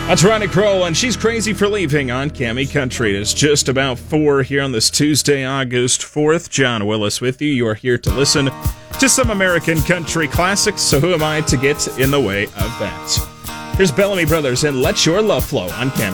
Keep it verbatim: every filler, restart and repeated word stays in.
That's Ronnie Kroll, and She's Crazy for Leaving on Cammy Country. It's just about four here on this Tuesday, August fourth. John Willis with you. You are here to listen to some American country classics, so who am I to get in the way of that? Here's Bellamy Brothers and Let Your Love Flow on Cammy.